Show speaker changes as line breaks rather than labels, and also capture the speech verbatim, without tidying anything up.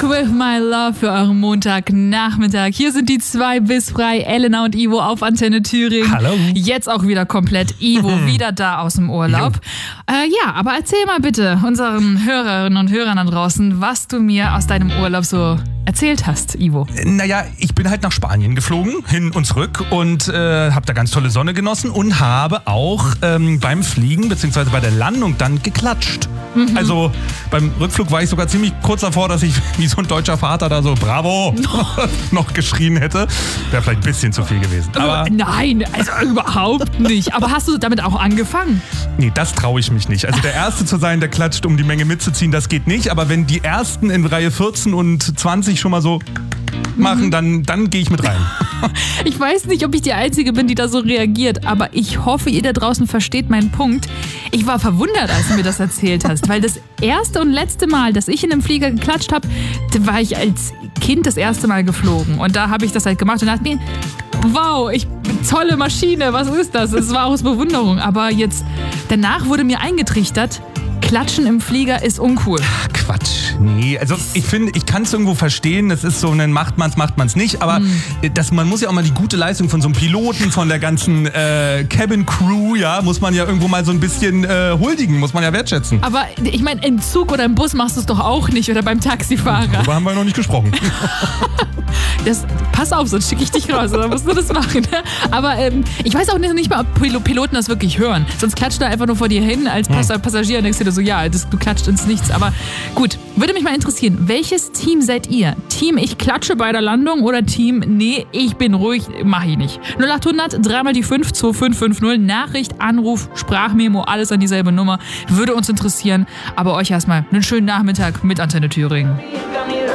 Rock with my love für euren Montagnachmittag. Hier sind die zwei bis frei, Elena und Ivo auf Antenne Thüringen.
Hallo.
Jetzt auch wieder komplett Ivo, wieder da aus dem Urlaub. Äh, ja, aber erzähl mal bitte unseren Hörerinnen und Hörern da draußen, was du mir aus deinem Urlaub so erzählt hast, Ivo.
Naja, ich bin halt nach Spanien geflogen, hin und zurück und äh, habe da ganz tolle Sonne genossen und habe auch ähm, beim Fliegen bzw. bei der Landung dann geklatscht. Mhm. Also beim Rückflug war ich sogar ziemlich kurz davor, dass ich wie so ein deutscher Vater da so Bravo noch geschrien hätte. Wäre vielleicht ein bisschen zu viel gewesen. Aber
Nein, also überhaupt nicht. Aber hast du damit auch angefangen?
Nee, das traue ich mich nicht. Also der Erste zu sein, der klatscht, um die Menge mitzuziehen, das geht nicht. Aber wenn die Ersten in Reihe vierzehn und zwanzig schon mal so machen, dann, dann gehe ich mit rein.
Ich weiß nicht, ob ich die Einzige bin, die da so reagiert, aber ich hoffe, ihr da draußen versteht meinen Punkt. Ich war verwundert, als du mir das erzählt hast, weil das erste und letzte Mal, dass ich in einem Flieger geklatscht habe, da war ich als Kind das erste Mal geflogen. Und da habe ich das halt gemacht und dachte mir, wow, ich tolle Maschine, was ist das? Es war aus Bewunderung. Aber jetzt, danach wurde mir eingetrichtert, Klatschen im Flieger ist uncool.
Quatsch. Nee, also ich finde, ich kann es irgendwo verstehen, das ist so ein macht man's, macht man's nicht, aber mm. das, man muss ja auch mal die gute Leistung von so einem Piloten, von der ganzen äh, Cabin Crew, ja, muss man ja irgendwo mal so ein bisschen äh, huldigen, muss man ja wertschätzen.
Aber ich meine, im Zug oder im Bus machst du es doch auch nicht oder beim Taxifahrer.
Darüber haben wir noch nicht gesprochen.
Das, pass auf, sonst schicke ich dich raus, oder musst du das machen. Aber ähm, ich weiß auch nicht, nicht mal, ob Piloten das wirklich hören. Sonst klatscht er einfach nur vor dir hin als Pass- Passagier und denkst dir so, ja, das, du klatscht ins Nichts. Aber gut, würde mich mal interessieren, welches Team seid ihr? Team, ich klatsche bei der Landung oder Team, nee, ich bin ruhig, mach ich nicht. null acht hundert, dreimal die fünf, zwei fünf fünf null, Nachricht, Anruf, Sprachmemo, alles an dieselbe Nummer. Würde uns interessieren. Aber euch erstmal einen schönen Nachmittag mit Antenne Thüringen.